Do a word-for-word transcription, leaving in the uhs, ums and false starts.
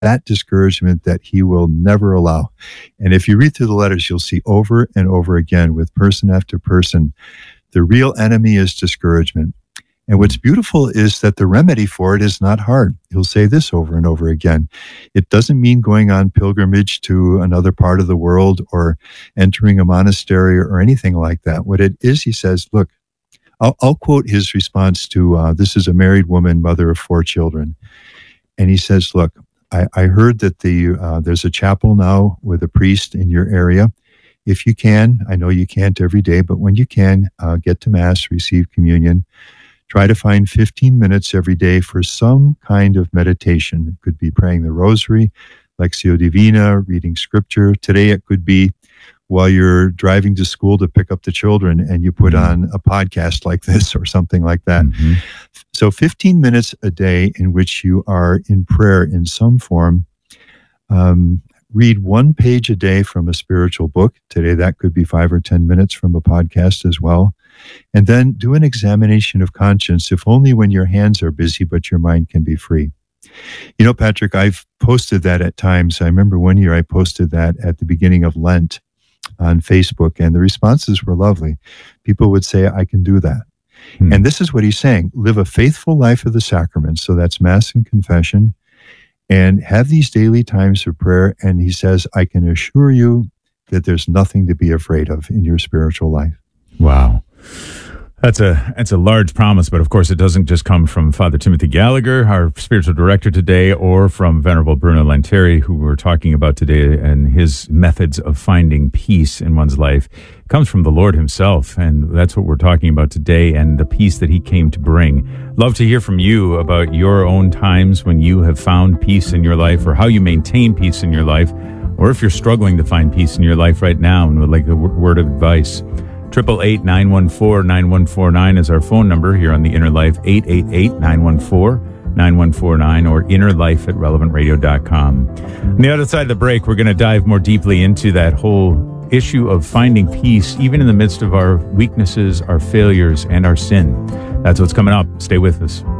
that discouragement that he will never allow. And if you read through the letters, you'll see over and over again with person after person, the real enemy is discouragement. And what's beautiful is that the remedy for it is not hard. He'll say this over and over again. It doesn't mean going on pilgrimage to another part of the world or entering a monastery or anything like that. What it is, he says, look, I'll, I'll quote his response to, uh, this is a married woman, mother of four children. And he says, look, I, I heard that the uh, there's a chapel now with a priest in your area. If you can, I know you can't every day, but when you can, uh, get to Mass, receive communion. Try to find fifteen minutes every day for some kind of meditation. It could be praying the rosary, Lectio Divina, reading scripture. Today it could be while you're driving to school to pick up the children and you put mm-hmm. on a podcast like this or something like that. Mm-hmm. So fifteen minutes a day in which you are in prayer in some form. Um, read one page a day from a spiritual book. Today that could be five or ten minutes from a podcast as well. And then do an examination of conscience, if only when your hands are busy, but your mind can be free. You know, Patrick, I've posted that at times. I remember one year I posted that at the beginning of Lent on Facebook, and the responses were lovely. People would say, I can do that. Hmm. And this is what he's saying. Live a faithful life of the sacraments. So that's Mass and confession. And have these daily times of prayer. And he says, I can assure you that there's nothing to be afraid of in your spiritual life. Wow. That's a that's a large promise, but of course it doesn't just come from Father Timothy Gallagher, our spiritual director today, or from Venerable Bruno Lanteri, who we're talking about today, and his methods of finding peace in one's life. It comes from the Lord himself, and that's what we're talking about today, and the peace that he came to bring. Love to hear from you about your own times when you have found peace in your life, or how you maintain peace in your life, or if you're struggling to find peace in your life right now and would like a w- word of advice. Triple eight nine one four nine one four nine is our phone number here on the Inner Life. Eight eight eight nine one four nine one four nine or innerlife at relevant radio dot com. On the other side of the break, we're going to dive more deeply into that whole issue of finding peace, even in the midst of our weaknesses, our failures, and our sin. That's what's coming up. Stay with us.